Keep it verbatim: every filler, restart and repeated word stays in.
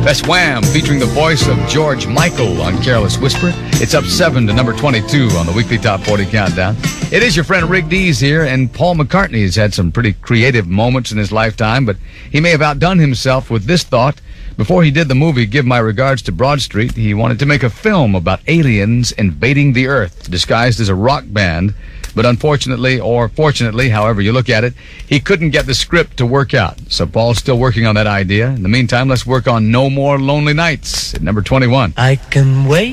That's Wham! Featuring the voice of George Michael on Careless Whisper. It's up seven to number twenty-two on the weekly Top forty Countdown. It is your friend Rick Dees here, and Paul McCartney has had some pretty creative moments in his lifetime, but he may have outdone himself with this thought. Before he did the movie Give My Regards to Broad Street, he wanted to make a film about aliens invading the Earth, disguised as a rock band. But unfortunately, or fortunately, however you look at it, he couldn't get the script to work out. So Paul's still working on that idea. In the meantime, let's work on No More Lonely Nights at number twenty-one. I can wait